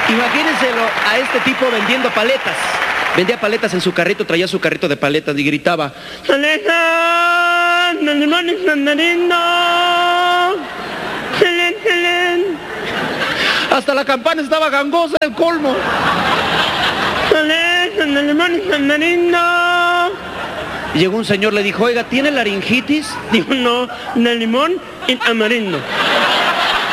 Imagínenselo a este tipo vendiendo paletas. Vendía paletas en su carrito, traía su carrito de paletas y gritaba: ¡Paletas! ¡Los limones mandarinos! ¡Excelente! Hasta la campana estaba gangosa, el colmo. ¡Paletas! ¡Los limones mandarinos! Y llegó un señor, le dijo: oiga, ¿tiene laringitis? Dijo: no, de limón y tamarindo.